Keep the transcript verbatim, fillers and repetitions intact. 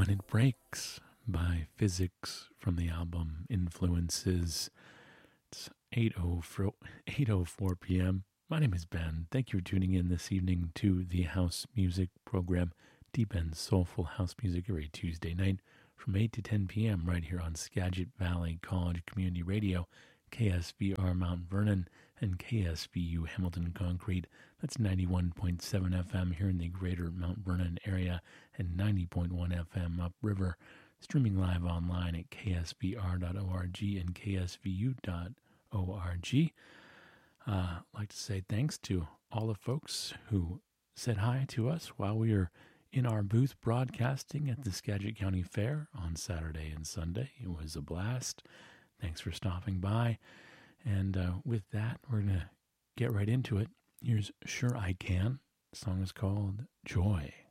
When It Breaks by Physics from the album Influences. It's eight oh four p.m. My name is Ben. Thank you for tuning in this evening to the House Music Program, deep and soulful house music every Tuesday night from eight to ten p.m. right here on Skagit Valley College Community Radio, K S V R Mount Vernon, and K S V U Hamilton Concrete. That's ninety-one point seven F M here in the greater Mount Vernon area and ninety point one F M upriver. Streaming live online at k s v r dot org and k s v u dot org. Uh, I'd like to say thanks to all the folks who said hi to us while we were in our booth broadcasting at the Skagit County Fair on Saturday and Sunday. It was a blast. Thanks for stopping by. And uh, with that, we're going to get right into it. Here's Sure I Can. The song is called Joy.